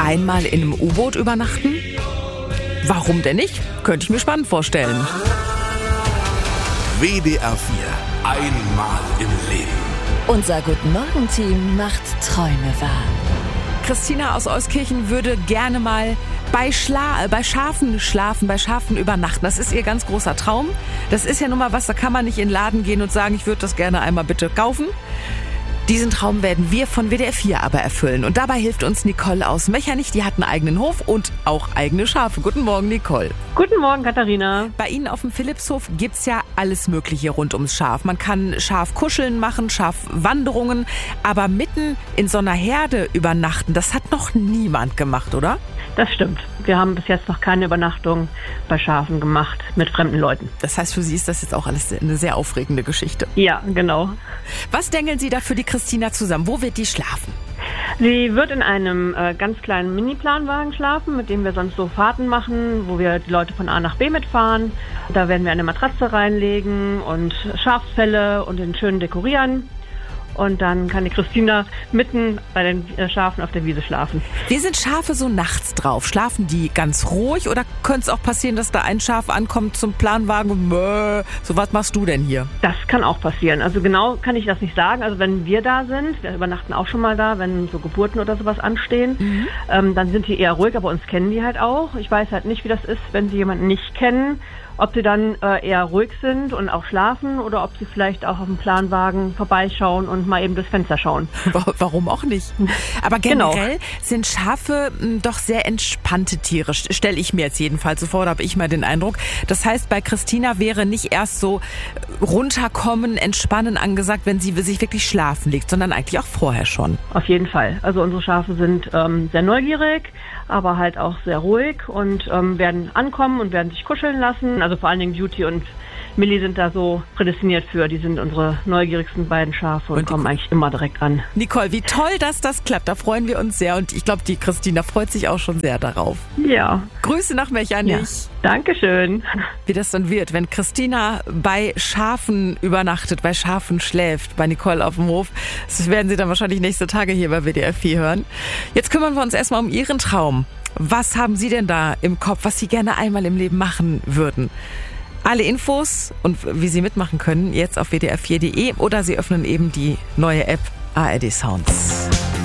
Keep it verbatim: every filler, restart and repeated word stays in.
einmal in einem U-Boot übernachten? Warum denn nicht? Könnte ich mir spannend vorstellen. W D R vier. Einmal im Leben. Unser Guten-Morgen-Team macht Träume wahr. Christina aus Euskirchen würde gerne mal bei, Schla- bei Schafen schlafen, bei Schafen übernachten. Das ist ihr ganz großer Traum. Das ist ja nun mal was, da kann man nicht in den Laden gehen und sagen, ich würde das gerne einmal bitte kaufen. Diesen Traum werden wir von W D R vier aber erfüllen. Und dabei hilft uns Nicole aus Mechernich. Die hat einen eigenen Hof und auch eigene Schafe. Guten Morgen, Nicole. Guten Morgen, Katharina. Bei Ihnen auf dem Philippshof gibt's ja alles Mögliche rund ums Schaf. Man kann Schafkuscheln machen, Schafwanderungen. Aber mitten in so einer Herde übernachten, das hat noch niemand gemacht, oder? Das stimmt. Wir haben bis jetzt noch keine Übernachtung bei Schafen gemacht mit fremden Leuten. Das heißt, für Sie ist das jetzt auch alles eine sehr aufregende Geschichte. Ja, genau. Was dengeln Sie da für die Christina zusammen? Wo wird die schlafen? Sie wird in einem äh, ganz kleinen Mini-Planwagen schlafen, mit dem wir sonst so Fahrten machen, wo wir die Leute von A nach B mitfahren. Da werden wir eine Matratze reinlegen und Schafsfelle und den schön dekorieren. Und dann kann die Christina mitten bei den Schafen auf der Wiese schlafen. Wie sind Schafe so nachts drauf? Schlafen die ganz ruhig oder könnte es auch passieren, dass da ein Schaf ankommt zum Planwagen und Mö, so was machst du denn hier? Das kann auch passieren. Also genau kann ich das nicht sagen. Also wenn wir da sind, wir übernachten auch schon mal da, wenn so Geburten oder sowas anstehen, mhm. ähm, dann sind die eher ruhig, aber uns kennen die halt auch. Ich weiß halt nicht, wie das ist, wenn sie jemanden nicht kennen. Ob sie dann äh, eher ruhig sind und auch schlafen oder ob sie vielleicht auch auf dem Planwagen vorbeischauen und mal eben durchs Fenster schauen. Warum auch nicht? Aber generell genau. sind Schafe m, doch sehr entspannte Tiere, stelle ich mir jetzt jedenfalls so vor, da habe ich mal den Eindruck. Das heißt, bei Christina wäre nicht erst so runterkommen, entspannen angesagt, wenn sie sich wirklich schlafen legt, sondern eigentlich auch vorher schon. Auf jeden Fall. Also unsere Schafe sind ähm, sehr neugierig, aber halt auch sehr ruhig und ähm, werden ankommen und werden sich kuscheln lassen. Also vor allen Dingen Beauty und Millie sind da so prädestiniert für. Die sind unsere neugierigsten beiden Schafe und, und kommen eigentlich immer direkt an. Nicole, wie toll, dass das klappt. Da freuen wir uns sehr. Und ich glaube, die Christina freut sich auch schon sehr darauf. Ja. Grüße nach Mechernich. Ja. Dankeschön. Wie das dann wird, wenn Christina bei Schafen übernachtet, bei Schafen schläft, bei Nicole auf dem Hof. Das werden Sie dann wahrscheinlich nächste Tage hier bei W D R vier hören. Jetzt kümmern wir uns erstmal um Ihren Traum. Was haben Sie denn da im Kopf, was Sie gerne einmal im Leben machen würden? Alle Infos und wie Sie mitmachen können, jetzt auf w d r vier punkt d e oder Sie öffnen eben die neue App A R D Sounds.